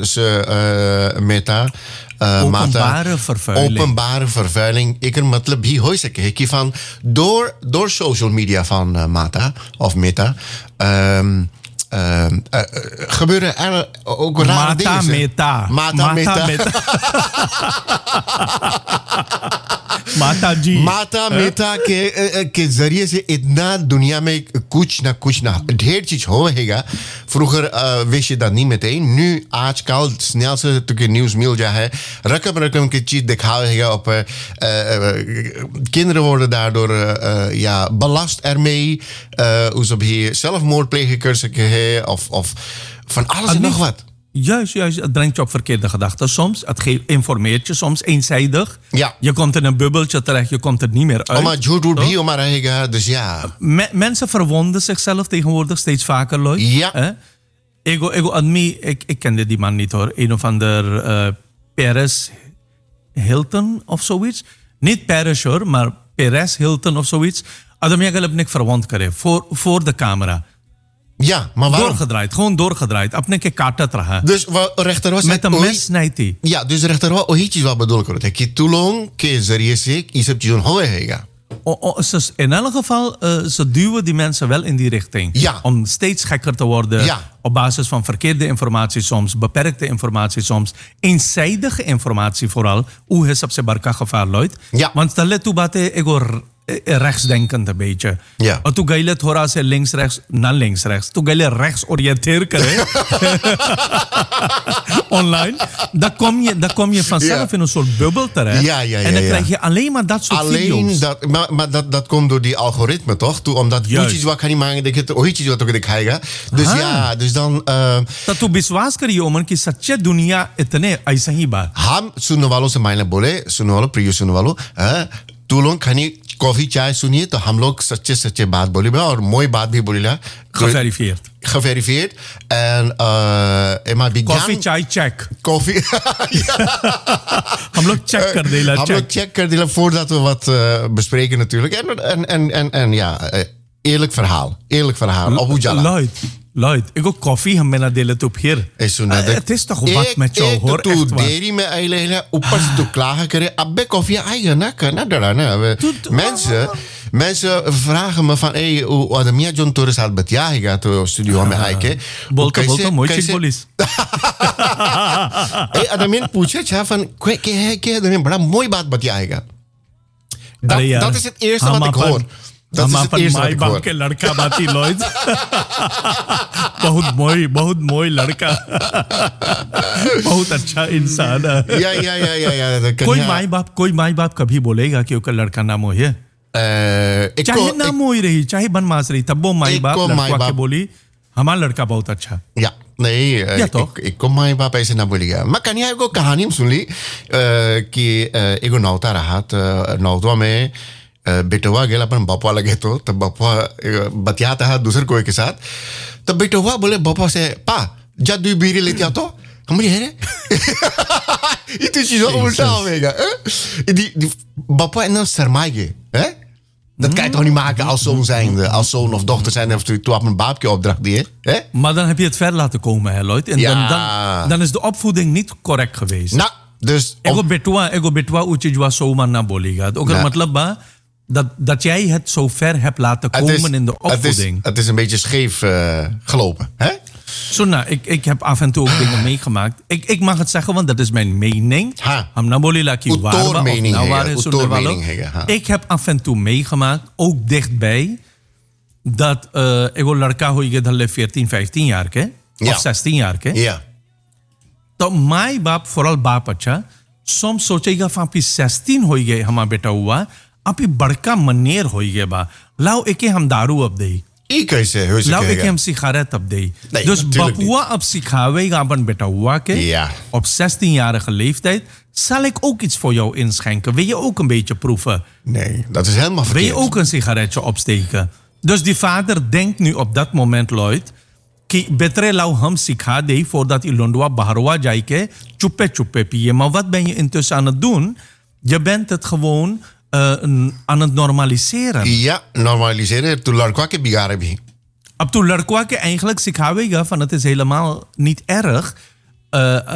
Meta. Openbare vervuiling. Ik er matlab bhi hoi sake hai ki van door social media van Mata of Meta. Gebeuren er ook rare dingen. Mata Meta. माता मेटा के जरिए से इतना दुनिया में कुछ ना ढेर चीज होगा vroeger wist je dat niet meteen. Nu आजकल snel से तुके न्यूज़ मिल जा है रकम की चीज दिखावेगा op kinderen worden daardoor belast ermee hoe ze hier zelfmoord plegen kunnen of van alles en nog wat. Juist. Het brengt je op verkeerde gedachten soms. Het informeert je soms eenzijdig. Ja. Je komt in een bubbeltje terecht, je komt er niet meer uit. Dus ja. Mensen verwonden zichzelf tegenwoordig steeds vaker, Lloyd. Ja. Ik kende die man niet hoor. Een of ander Perez Hilton of zoiets. Niet Perez hoor, maar Perez Hilton of zoiets. Adamia heb ik verwond kare voor de camera. Ja, maar waarom? Gewoon doorgedraaid. Apne ke katat raha. Dus rechter was met een mes snijdt hij. Ja, dus rechter was वही चीज wat bedoel करो थे कि तुलों के जरिए से ये सब चीजें होएगा. In elk geval, ze duwen die mensen wel in die richting. Ja. Om steeds gekker te worden. Ja. Op basis van verkeerde informatie soms, beperkte informatie soms, eenzijdige informatie vooral. Hoe is op zijn barka gevaar, Lloyd? Ja. Want stel toe bate ego rechtsdenkend een beetje. Ja. En toen ga je thora se links-rechts naar links-rechts. Toen ga je rechts oriënteer kare. Online. Dan kom je vanzelf in een soort bubbel terecht. Ja. En dan krijg je alleen maar dat soort video's. Maar dat komt door die algoritme, toch? Omdat iets wat kan niet maken, dat je ooit iets wat ook krijgen. Dus ja, dus dan... Dat tu विश्वास करिए उमन की सच्चे दुनिया इतने ऐसा ही बात. हम सुनने वालों से मायने बोले सुनने वालों प्रिय सुनने वालों तू लोग खानी कॉफी चाय सुनिए तो हम लोग सच्चे बात बोली और मोई बात भी बोली ला geverifieerd en maar कॉफी चाय check कॉफी हम लोग check कर देला voordat we wat bespreken natuurlijk en ja eerlijk verhaal op Ujala Lloyd, ik ook koffie हम मैंने दिले तो फिर het is toch wat met jou hoor echt wat देरी में आइले ऊपर से तो klagen करे अबे कॉफी आएगा ना करना डरा ना mensen vragen me van hoe Adamia John Torres had betjagen to studio में आके बोलता मोई चिक पुलिस Adamia पूछे छा van के Adamia बड़ा मोई बात betjagen dat is het eerste wat ik hoor. Dat is het eerste wat ik hoor. के लड़का बाती लॉयड बहुत मोई लड़का बहुत अच्छा इंसान है या कोई माई बाप कभी बोलेगा कि उसका लड़का ना मोई है चाहे ना मोई रही चाहे बनमास रही तब वो माई बाप लड़का के बोली हमारा लड़का बहुत अच्छा या नहीं एक माई बाप ऐसे ना बोलेगा मैं कन्या को कहानी सुन ली कि एगो नौता रहा नौतवा में बेटवा गेल अपन बापा लगे तो तब बापा बतियाता है दूसरे कोई के साथ तब बेटवा बोले बापा से पा जा दू बीड़ी लेते आ तो हम बोले अरे ये तो चीज़ उल्टा होगा die बापा en dan सरमाई गए dat kan je toch niet maken als zoon of dochter zijn of toe op een baapje opdracht die hè? Maar dan heb je het ver laten komen hè Lloyd en dan is de opvoeding niet correct geweest nou dus ego betwa uchijwa so man na bolega ook het matlab dat jij het zo ver hebt laten komen in de opvoeding. Het is een beetje scheef gelopen, hè? Zo, ik heb af en toe ook dingen meegemaakt. Ik mag het zeggen, want dat is mijn mening. Ik heb af en toe meegemaakt, ook dichtbij, dat ik wil ladka hoige dhalle 14, 15 jaar ke, of 16 jaar ke. Ja. तो माई बाप vooral बाप अच्छा सोम सोचेगा फापी 16 होइगे हमा बेटा हुआ अपी बड़का मनेर होइगे बा लाओ एके हम दारू अब दे लाओ एके हम सिगारेट अब दे dus bapua अब सिखावेगा अपन बेटा हुआ के op 16-jarige leeftijd zal ik ook iets voor jou inschenken. Wil je ook een beetje proeven? Nee, dat is helemaal verkeerd. Wil je ook een sigaretje opsteken? Dus die vader denkt nu op dat moment, Lloyd, कि बेतरे लाओ हम सिखा दे voordat die londwa baharwa जाए के चुप्पे पिए. Maar wat ben je intussen aan het doen? Je bent het gewoon aan het normaliseren. Ja, normaliseren. Tu ladka ke bigare bhi. Ab tu ladka ke eigenlijk सिखावेगा van het is helemaal niet erg.